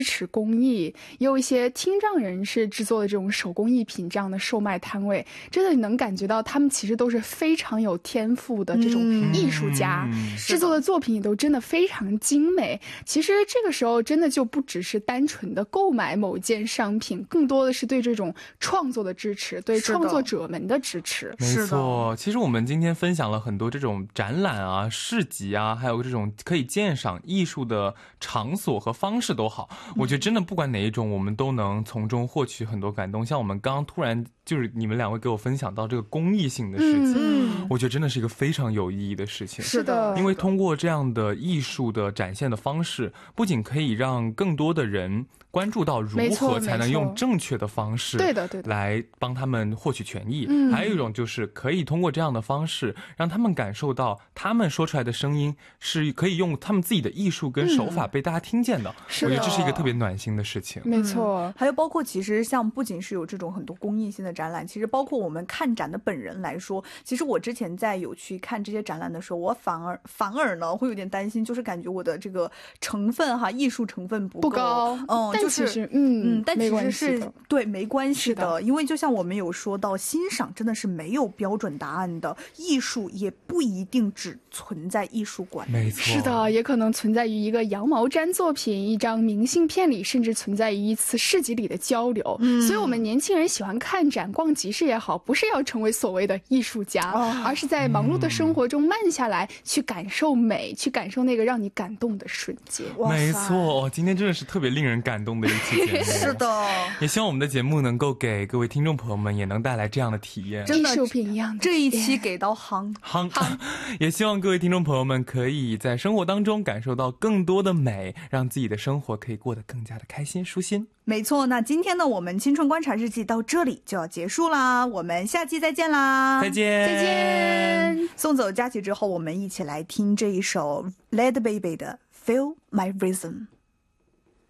持工艺，也有一些听障人士制作的这种手工艺品这样的售卖摊位，真的能感觉到他们其实都是非常有天赋的这种艺术家，制作的作品也都真的非常精美。其实这个时候真的就不只是单纯的购买某件商品，更多的是对这种创作的支持，对创作者们的支持。 没错，其实我们今天分享了很多这种展览啊、市集啊，还有这种可以鉴赏艺术的场所和方式都好，我觉得真的不管哪一种，我们都能从中获取很多感动。像我们刚刚突然就是你们两位给我分享到这个公益性的事情，我觉得真的是一个非常有意义的事情。 是的， 因为通过这样的艺术的展现的方式，不仅可以让更多的人关注到如何才能用正确的方式来帮他们获取权益，还有一种就是可以通过这样的方式让他们感受到他们说出来的声音是可以用他们自己的艺术跟手法被大家听见的。我觉得这是一个特别暖心的事情。 没错， 还有包括其实像不仅是有这种很多公益性的展览，其实包括我们看展的本人来说，其实我之前在有去看这些展览的时候，我反而呢会有点担心，就是感觉我的这个成分哈，艺术成分不高，但其实但其实是对没关系的，因为就像我们有说到，欣赏真的是没有标准答案的，艺术也不一定只存在艺术馆， 没错， 是的，也可能存在于一个羊毛毡作品、一张明信片里，甚至存在于一次市集里的交流。所以我们年轻人喜欢看展、逛集市也好，不是要成为所谓的艺术家，而是在忙碌的生活中慢下来，去感受美，去感受那个让你感动的瞬间。 没错，今天真的是特别令人感动的一期节目。 是的， 也希望我们的节目能够给各位听众朋友们也能带来这样的体验， 艺术品一样的。 这一期给到夯， 也希望各位听众朋友们可以在生活当中感受到更多的美，让自己的生活可以过得更加的开心舒心。 没错，那今天呢，我们青春观察日记到这里就要结束啦，我们下期再见啦！ 再见！ 送走佳琪之后，我们一起来听这一首 Led Baby 的 Feel My Rhythm。